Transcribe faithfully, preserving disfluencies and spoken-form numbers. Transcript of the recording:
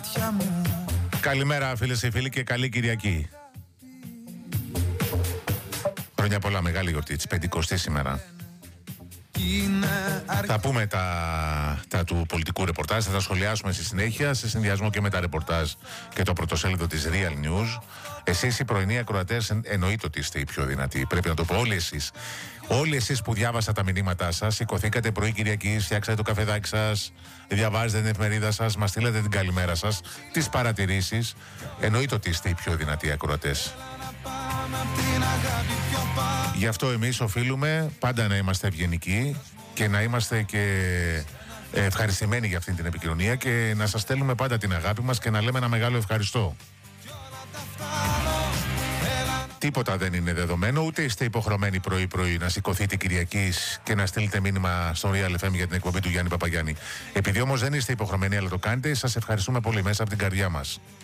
μάτια μου. Καλημέρα φίλες και φίλοι και καλή Κυριακή. Χρόνια πολλά, μεγάλη γιορτή της πεντηκοστής σήμερα. Θα πούμε τα, τα του πολιτικού ρεπορτάζ, θα τα σχολιάσουμε στη συνέχεια, σε συνδυασμό και με τα ρεπορτάζ και το πρωτοσέλιδο της Real News. Εσείς οι πρωινοί ακροατές εννοείται ότι είστε οι πιο δυνατοί. Πρέπει να το πω, όλοι εσείς. Όλοι εσείς που διάβασα τα μηνύματά σας, σηκωθήκατε πρωί Κυριακή, φτιάξατε το καφεδάκι σας, διαβάζετε την εφημερίδα σας, μας στείλατε την καλημέρα σας, τις παρατηρήσεις. Εννοείται ότι είστε οι πιο δυνατοί ακροατές. Γι' αυτό εμείς οφείλουμε πάντα να είμαστε ευγενικοί και να είμαστε και ευχαριστημένοι για αυτή την επικοινωνία και να σας στέλνουμε πάντα την αγάπη μας και να λέμε ένα μεγάλο ευχαριστώ. Τίποτα δεν είναι δεδομένο, ούτε είστε υποχρεωμένοι πρωί-πρωί να σηκωθείτε Κυριακής και να στείλετε μήνυμα στο Real εφ εμ για την εκπομπή του Γιάννη Παπαγιάννη. Επειδή όμως δεν είστε υποχρεωμένοι, αλλά το κάνετε, σας ευχαριστούμε πολύ μέσα από την καρδιά μας.